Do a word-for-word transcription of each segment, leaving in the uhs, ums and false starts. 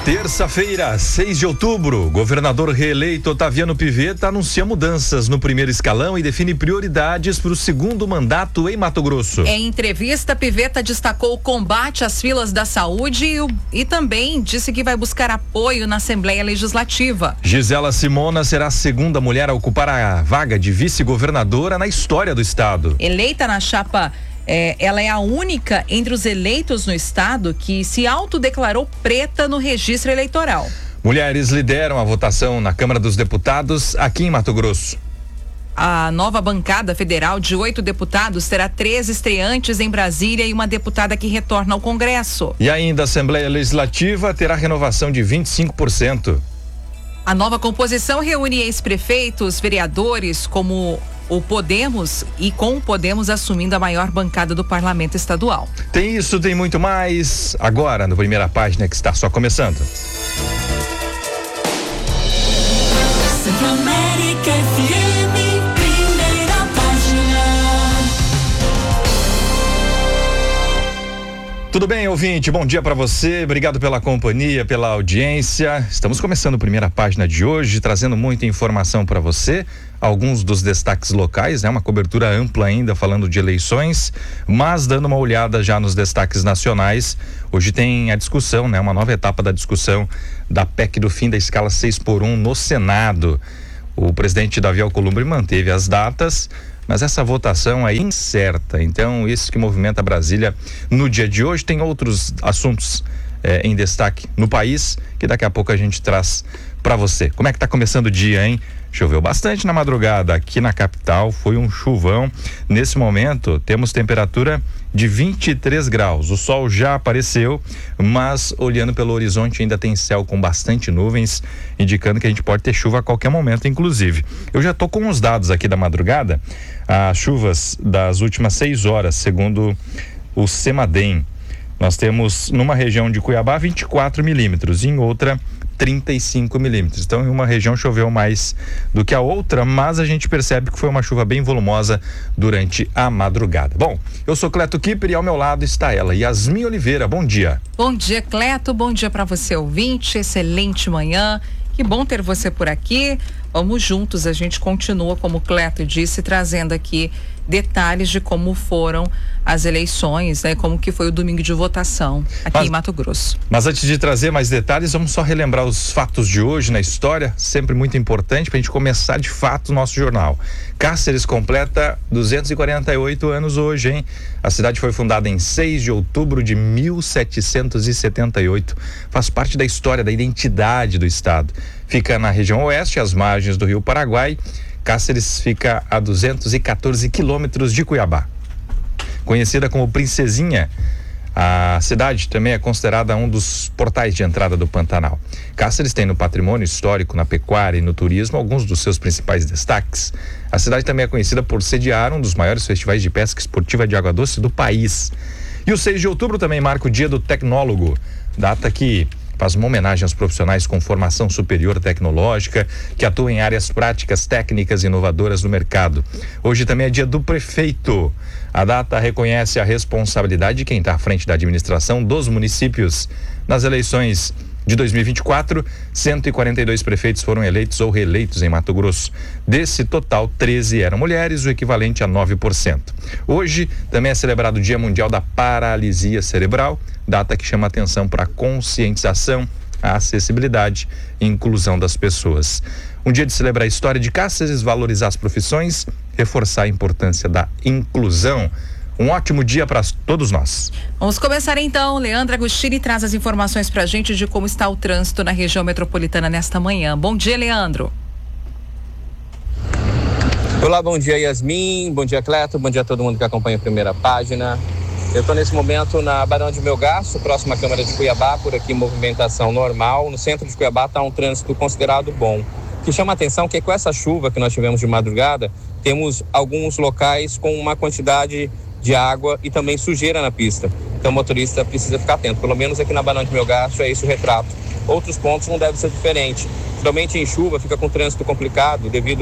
Terça-feira, seis de outubro, governador reeleito Otaviano Pivetta anuncia mudanças no primeiro escalão e define prioridades para o segundo mandato em Mato Grosso. Em entrevista, Pivetta destacou o combate às filas da saúde e, e também disse que vai buscar apoio na Assembleia Legislativa. Gisela Simona será a segunda mulher a ocupar a vaga de vice-governadora na história do estado. Eleita na chapa É, ela é a única entre os eleitos no estado que se autodeclarou preta no registro eleitoral. Mulheres lideram a votação na Câmara dos Deputados aqui em Mato Grosso. A nova bancada federal de oito deputados terá três estreantes em Brasília e uma deputada que retorna ao Congresso. E ainda a Assembleia Legislativa terá renovação de vinte e cinco por cento. A nova composição reúne ex-prefeitos, vereadores, como o Podemos e com o Podemos assumindo a maior bancada do parlamento estadual. Tem isso, tem muito mais, agora no Primeira Página, que está só começando. Centro-América F M, Primeira Página. Tudo bem, ouvinte? Bom dia para você, obrigado pela companhia, pela audiência. Estamos começando a Primeira Página de hoje, trazendo muita informação para você. Alguns dos destaques locais, né? Uma cobertura ampla ainda falando de eleições, mas dando uma olhada já nos destaques nacionais. Hoje tem a discussão, né? Uma nova etapa da discussão da P E C do fim da escala seis por um no Senado. O presidente Davi Alcolumbre manteve as datas, mas essa votação é incerta. Então, isso que movimenta Brasília no dia de hoje. Tem outros assuntos eh, em destaque no país, que daqui a pouco a gente traz para você. Como é que tá começando o dia, hein? Choveu bastante na madrugada aqui na capital, foi um chuvão. Nesse momento temos temperatura de vinte e três graus. O sol já apareceu, mas olhando pelo horizonte ainda tem céu com bastante nuvens, indicando que a gente pode ter chuva a qualquer momento, inclusive. Eu já tô com os dados aqui da madrugada, as chuvas das últimas seis horas, segundo o CEMADEM. Nós temos numa região de Cuiabá vinte e quatro milímetros, em outra trinta e cinco milímetros. Então, em uma região choveu mais do que a outra, mas a gente percebe que foi uma chuva bem volumosa durante a madrugada. Bom, eu sou Cleto Kipper e ao meu lado está ela, Yasmin Oliveira. Bom dia. Bom dia, Cleto. Bom dia para você, ouvinte. Excelente manhã. Que bom ter você por aqui. Vamos juntos, a gente continua, como o Cleto disse, trazendo aqui detalhes de como foram as eleições, né? Como que foi o domingo de votação aqui mas, em Mato Grosso. Mas antes de trazer mais detalhes, vamos só relembrar os fatos de hoje na história, sempre muito importante para a gente começar de fato o nosso jornal. Cáceres completa duzentos e quarenta e oito anos hoje, hein? A cidade foi fundada em seis de outubro de mil setecentos e setenta e oito. Faz parte da história, da identidade do estado. Fica na região oeste, às margens do Rio Paraguai. Cáceres fica a duzentos e quatorze quilômetros de Cuiabá. Conhecida como Princesinha, a cidade também é considerada um dos portais de entrada do Pantanal. Cáceres tem no patrimônio histórico, na pecuária e no turismo alguns dos seus principais destaques. A cidade também é conhecida por sediar um dos maiores festivais de pesca esportiva de água doce do país. E o seis de outubro também marca o Dia do Tecnólogo, data que faz uma homenagem aos profissionais com formação superior tecnológica que atuam em áreas práticas, técnicas e inovadoras no mercado. Hoje também é dia do prefeito. A data reconhece a responsabilidade de quem está à frente da administração dos municípios. Nas eleições de dois mil e vinte e quatro, cento e quarenta e dois prefeitos foram eleitos ou reeleitos em Mato Grosso. Desse total, treze eram mulheres, o equivalente a nove por cento. Hoje também é celebrado o Dia Mundial da Paralisia Cerebral, data que chama atenção para a conscientização, a acessibilidade e inclusão das pessoas. Um dia de celebrar a história de Cáceres, valorizar as profissões, reforçar a importância da inclusão. Um ótimo dia para todos nós. Vamos começar então. Leandro Agostini traz as informações para a gente de como está o trânsito na região metropolitana nesta manhã. Bom dia, Leandro. Olá, bom dia, Yasmin, bom dia, Cleto, bom dia a todo mundo que acompanha a Primeira Página. Eu estou nesse momento na Barão de Melgaço, próxima à Câmara de Cuiabá, por aqui movimentação normal. No centro de Cuiabá está um trânsito considerado bom. O que chama a atenção é que com essa chuva que nós tivemos de madrugada, temos alguns locais com uma quantidade de água e também sujeira na pista. Então o motorista precisa ficar atento, pelo menos aqui na Barão de Melgaço é esse o retrato. Outros pontos não deve ser diferente. Geralmente em chuva fica com trânsito complicado devido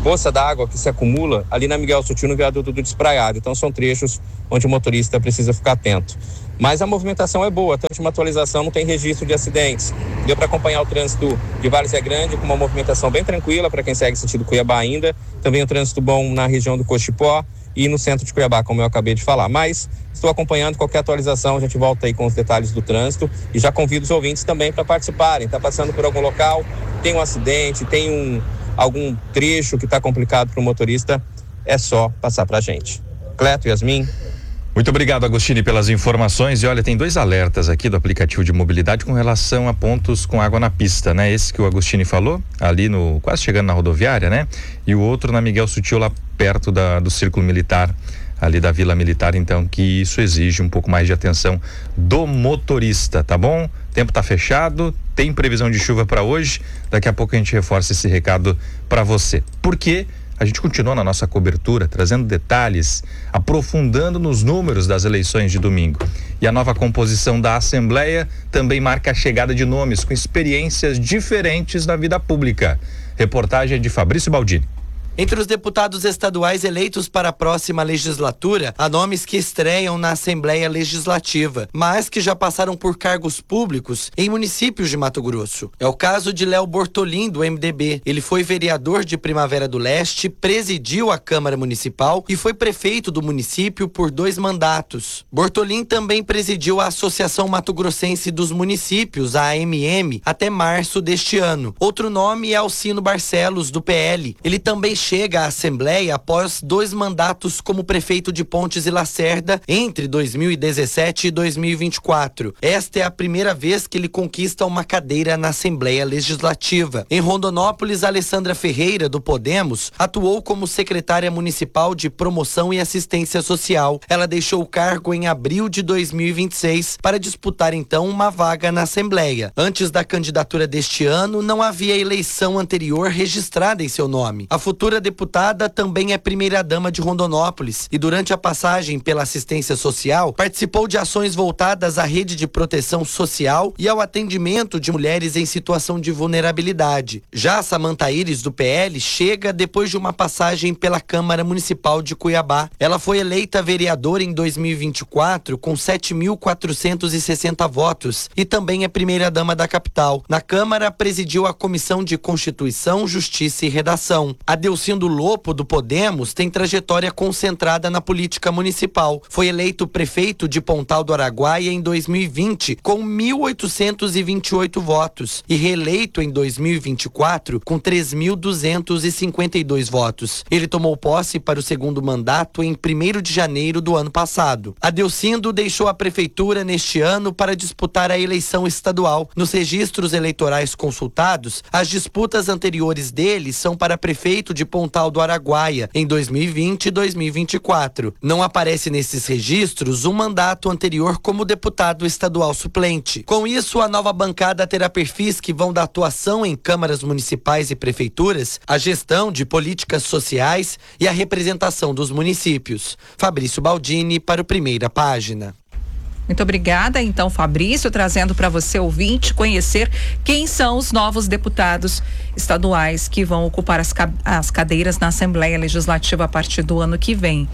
poça d'água que se acumula ali na Miguel Sutil, no viaduto do Despraiado. Então são trechos onde o motorista precisa ficar atento. Mas a movimentação é boa, tanto uma atualização, não tem registro de acidentes. Deu para acompanhar o trânsito de Várzea Grande com uma movimentação bem tranquila para quem segue sentido Cuiabá ainda. Também o trânsito bom na região do Cochipó e no centro de Cuiabá, como eu acabei de falar. Mas estou acompanhando qualquer atualização, a gente volta aí com os detalhes do trânsito e já convido os ouvintes também para participarem. Está passando por algum local, tem um acidente, tem um, algum trecho que está complicado para o motorista, é só passar para a gente. Cleto, Yasmin. Muito obrigado, Agostini, pelas informações. E olha, tem dois alertas aqui do aplicativo de mobilidade com relação a pontos com água na pista, né? Esse que o Agostini falou, ali no, quase chegando na rodoviária, né? E o outro na Miguel Sutil, lá perto da, do Círculo Militar, ali da Vila Militar, então, que isso exige um pouco mais de atenção do motorista, tá bom? O tempo tá fechado, tem previsão de chuva para hoje, daqui a pouco a gente reforça esse recado para você. Por quê? A gente continua na nossa cobertura, trazendo detalhes, aprofundando nos números das eleições de domingo. E a nova composição da Assembleia também marca a chegada de nomes com experiências diferentes na vida pública. Reportagem de Fabrício Baldini. Entre os deputados estaduais eleitos para a próxima legislatura, há nomes que estreiam na Assembleia Legislativa, mas que já passaram por cargos públicos em municípios de Mato Grosso. É o caso de Léo Bortolin, do M D B. Ele foi vereador de Primavera do Leste, presidiu a Câmara Municipal e foi prefeito do município por dois mandatos. Bortolin também presidiu a Associação Mato Grossense dos Municípios, a A M M, até março deste ano. Outro nome é Alcino Barcelos, do P L. Ele também chega à Assembleia após dois mandatos como prefeito de Pontes e Lacerda entre dois mil e dezessete e dois mil e vinte e quatro. Esta é a primeira vez que ele conquista uma cadeira na Assembleia Legislativa. Em Rondonópolis, Alessandra Ferreira, do Podemos, atuou como secretária municipal de Promoção e Assistência Social. Ela deixou o cargo em abril de dois mil e vinte e seis para disputar então uma vaga na Assembleia. Antes da candidatura deste ano, não havia eleição anterior registrada em seu nome. A futura A deputada também é primeira-dama de Rondonópolis e durante a passagem pela assistência social participou de ações voltadas à rede de proteção social e ao atendimento de mulheres em situação de vulnerabilidade. Já Samanta Iris, do P L, chega depois de uma passagem pela Câmara Municipal de Cuiabá. Ela foi eleita vereadora em dois mil e vinte e quatro com sete mil quatrocentos e sessenta votos e também é primeira-dama da capital. Na Câmara, presidiu a Comissão de Constituição, Justiça e Redação. Adelcindo Lopo, do Podemos, tem trajetória concentrada na política municipal. Foi eleito prefeito de Pontal do Araguaia em dois mil e vinte com mil oitocentos e vinte e oito votos e reeleito em dois mil e vinte e quatro com três mil duzentos e cinquenta e dois votos. Ele tomou posse para o segundo mandato em primeiro de janeiro do ano passado. Adelcindo deixou a prefeitura neste ano para disputar a eleição estadual. Nos registros eleitorais consultados, as disputas anteriores dele são para prefeito de Pontal do Araguaia em dois mil e vinte e dois mil e vinte e quatro. Não aparece nesses registros um mandato anterior como deputado estadual suplente. Com isso, a nova bancada terá perfis que vão da atuação em câmaras municipais e prefeituras, a gestão de políticas sociais e a representação dos municípios. Fabrício Baldini para o Primeira Página. Muito obrigada, então, Fabrício, trazendo para você, ouvinte, conhecer quem são os novos deputados estaduais que vão ocupar as, as cadeiras na Assembleia Legislativa a partir do ano que vem.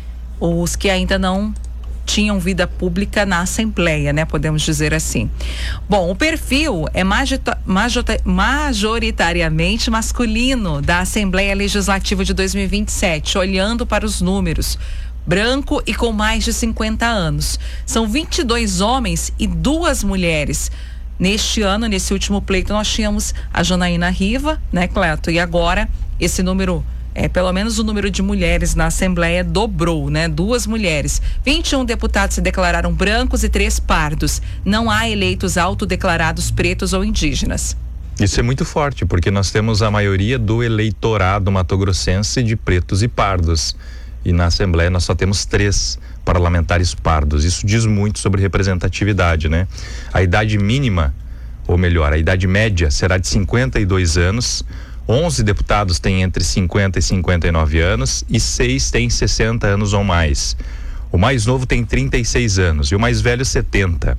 Os que ainda não tinham vida pública na Assembleia, né? Podemos dizer assim. Bom, o perfil é magita, majota, majoritariamente masculino da Assembleia Legislativa de dois mil e vinte e sete, olhando para os números. Branco e com mais de cinquenta anos. São vinte e dois homens e duas mulheres. Neste ano, nesse último pleito, nós tínhamos a Janaína Riva, né, Cleto? E agora, esse número, é, pelo menos o número de mulheres na Assembleia dobrou, né? Duas mulheres. vinte e um deputados se declararam brancos e três pardos. Não há eleitos autodeclarados pretos ou indígenas. Isso é muito forte, porque nós temos a maioria do eleitorado matogrossense de pretos e pardos. E na Assembleia nós só temos três parlamentares pardos. Isso diz muito sobre representatividade, né? A idade mínima, ou melhor, a idade média será de cinquenta e dois anos, onze deputados têm entre cinquenta e cinquenta e nove anos e seis têm sessenta anos ou mais. O mais novo tem trinta e seis anos e o mais velho setenta.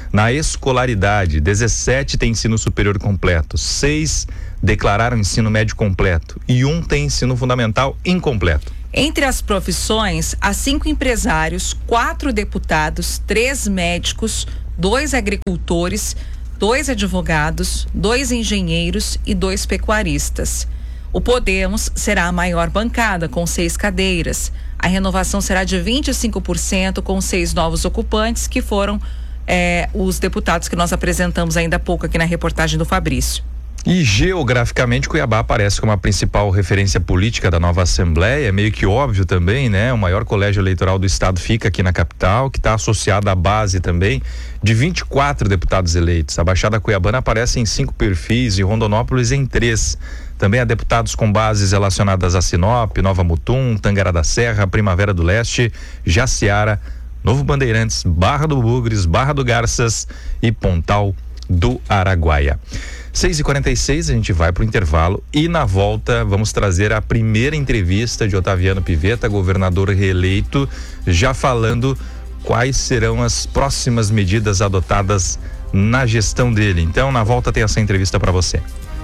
Na escolaridade, dezessete têm ensino superior completo, seis declararam ensino médio completo e um tem ensino fundamental incompleto. Entre as profissões, há cinco empresários, quatro deputados, três médicos, dois agricultores, dois advogados, dois engenheiros e dois pecuaristas. O Podemos será a maior bancada, com seis cadeiras. A renovação será de vinte e cinco por cento, com seis novos ocupantes, que foram é, os deputados que nós apresentamos ainda há pouco aqui na reportagem do Fabrício. E geograficamente Cuiabá aparece como a principal referência política da nova Assembleia, é meio que óbvio também, né? O maior colégio eleitoral do estado fica aqui na capital, que está associado à base também de vinte e quatro deputados eleitos. A Baixada Cuiabana aparece em cinco perfis e Rondonópolis em três. Também há deputados com bases relacionadas a Sinop, Nova Mutum, Tangará da Serra, Primavera do Leste, Jaciara, Novo Bandeirantes, Barra do Bugres, Barra do Garças e Pontal do Araguaia. seis e quarenta e seis, a gente vai para o intervalo e na volta vamos trazer a primeira entrevista de Otaviano Pivetta, governador reeleito, já falando quais serão as próximas medidas adotadas na gestão dele. Então, na volta tem essa entrevista para você.